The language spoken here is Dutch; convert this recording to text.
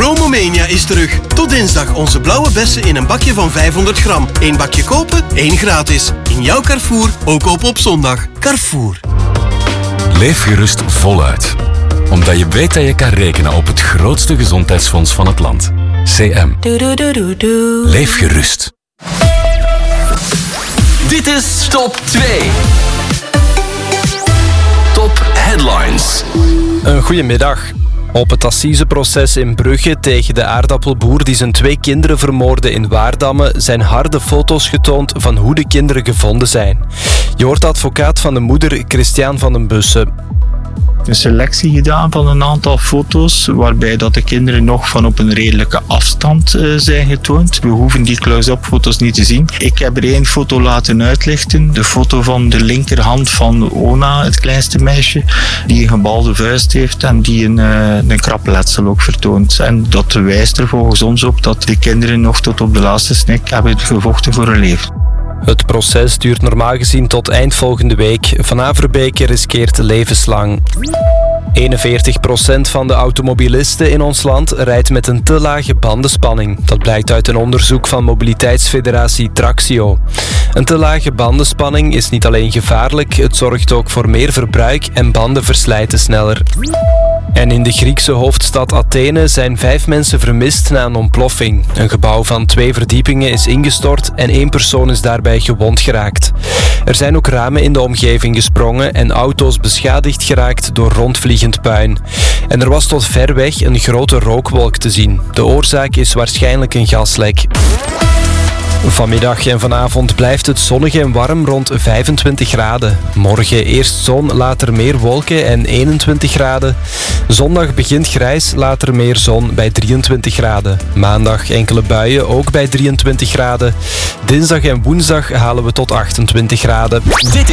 Promomania is terug. Tot dinsdag onze blauwe bessen in een bakje van 500 gram. 1 bakje kopen, 1 gratis. In jouw Carrefour, ook op zondag. Carrefour. Leef gerust voluit. Omdat je weet dat je kan rekenen op het grootste gezondheidsfonds van het land. CM. Leef gerust. Dit is Top 2. Top Headlines. Een goedemiddag. Op het assiseproces in Brugge tegen de aardappelboer die zijn 2 kinderen vermoordde in Waardamme zijn harde foto's getoond van hoe de kinderen gevonden zijn. Je hoort de advocaat van de moeder, Christian van den Bussen. Een selectie gedaan van een aantal foto's, waarbij dat de kinderen nog van op een redelijke afstand zijn getoond. We hoeven die close-up foto's niet te zien. Ik heb er 1 foto laten uitlichten. De foto van de linkerhand van Ona, het kleinste meisje, die een gebalde vuist heeft en die een krapletsel ook vertoont. En dat wijst er volgens ons op dat de kinderen nog tot op de laatste snik hebben gevochten voor hun leven. Het proces duurt normaal gezien tot eind volgende week. Van Averbeek riskeert levenslang. 41% van de automobilisten in ons land rijdt met een te lage bandenspanning. Dat blijkt uit een onderzoek van mobiliteitsfederatie Traxio. Een te lage bandenspanning is niet alleen gevaarlijk, het zorgt ook voor meer verbruik en banden verslijten sneller. En in de Griekse hoofdstad Athene zijn 5 mensen vermist na een ontploffing. Een gebouw van 2 verdiepingen is ingestort en 1 persoon is daarbij gewond geraakt. Er zijn ook ramen in de omgeving gesprongen en auto's beschadigd geraakt door rondvliegend puin. En er was tot ver weg een grote rookwolk te zien. De oorzaak is waarschijnlijk een gaslek. Vanmiddag en vanavond blijft het zonnig en warm rond 25 graden. Morgen eerst zon, later meer wolken en 21 graden. Zondag begint grijs, later meer zon bij 23 graden. Maandag enkele buien, ook bij 23 graden. Dinsdag en woensdag halen we tot 28 graden. Dit